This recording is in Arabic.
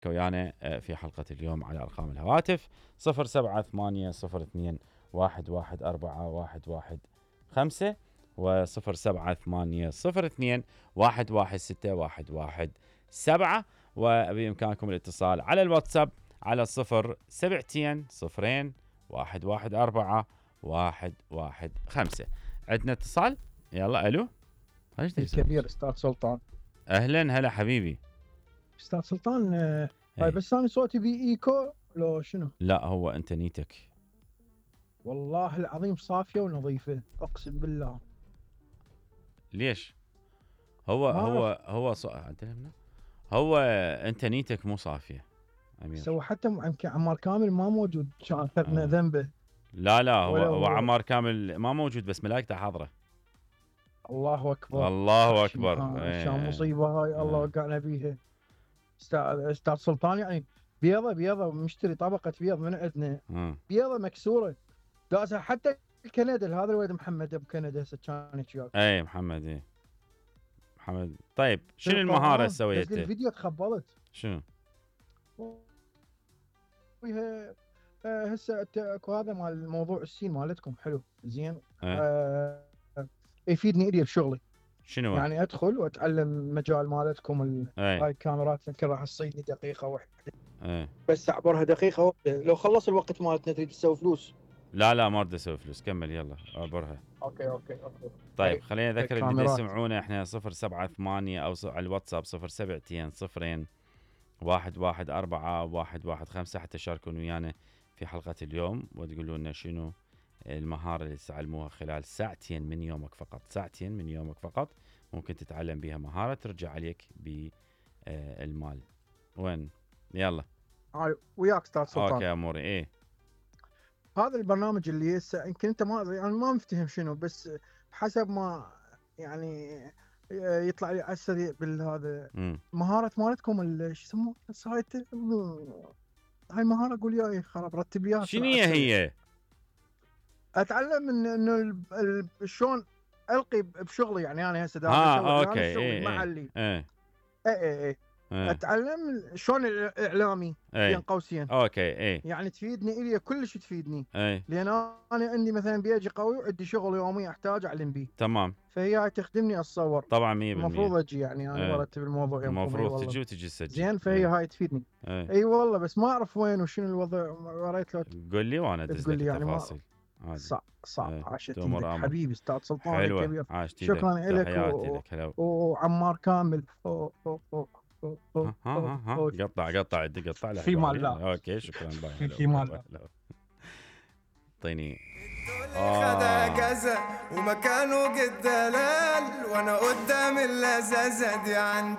ويانا في حلقة اليوم على أرقام الهواتف 078-012-114-115 و078-021-116-117. وبإمكانكم الاتصال على الواتساب على 072-114-115. عندنا اتصال. يلا ألو. الكبير أستاذ سلطان. أهلا هلا حبيبي أستاذ سلطان. هاي بس أنا صوتي بي إيكو لو شنو؟ لا هو أنت نيتك والله العظيم صافية ونظيفة أقسم بالله. ليش؟ هو أنت نيتك مو صافية أمير. سوى حتى عمار كامل ما موجود، كان أخذنا ذنبه. لا هو عمار كامل ما موجود بس ملاكته حاضرة. الله أكبر الله أكبر. شان مصيبة هاي الله وقعنا بيها. أستاذ سلطان يعني بيضة مشتري طبقة بيض من عندنا. بيضة مكسورة داسها حتى الكندل. هذا الولد محمد ابو كندا هسه كان وياك. اي محمد محمد. طيب شنو المهارة سويتها؟ الفيديو تخبلت. شنو؟ ويها هسه اكو هذا مال الموضوع السين مالتكم حلو زين. يفيدني الي بشغلي. شنو يعني ادخل واتعلم مجال مالتكم. هاي الكاميرات يمكن راح تصيدني دقيقة واحدة. بس اعبرها دقيقة واحدة لو خلص الوقت مالتنا تريد تسوي فلوس. لا ما اريد اسوي فلوس. كمل يلا اعبرها. اوكي. طيب خلينا نذكر اللي بده يسمعونا احنا 078 او على الواتساب 072-0 حتى تشاركون ويانا في حلقة اليوم وتقولوا لنا شنو المهارة اللي تتعلموها خلال ساعتين من يومك فقط. ممكن تتعلم بها مهارة ترجع عليك بالمال. وين يلا وياك استاذ سلطان. اوكي اموري. ايه هذا البرنامج اللي هسه يمكن انت ما مفتهم شنو، بس حسب ما يعني يطلع لي على السريع بالهذا مهارة مالتكم شو يسموه السايت. هاي المهارة قول ياي خرب رتب لي شنو هي؟ اتعلم انه شلون القي بشغلي. يعني انا هسه اوكي. مع اللي ايه اتعلم شلون الاعلامي بين قوسين. اوكي يعني تفيدني الي كلش تفيدني. لان انا عندي مثلا بيجي قوي وعندي شغل يومي احتاج اعلم به. تمام. فهي تخدمني اتصور طبعا 100%. المفروض اجي يعني انا ارتب الموضوع المفروض تجي وتجي تسجل زين. فهي هاي تفيدني. اي والله بس ما اعرف وين وشنو الوضع. وريت لو قول لي وانا ادز لك التفاصيل. صعب عاشت حبيبي استاذ سلطان الكبير. شكرا لك وعمار كامل. قطع في مال لا. اوكي شكرا باي. في مال اعطيني خدا كذا ومكانه قد دلال وانا قدام اللذاذه دي عندي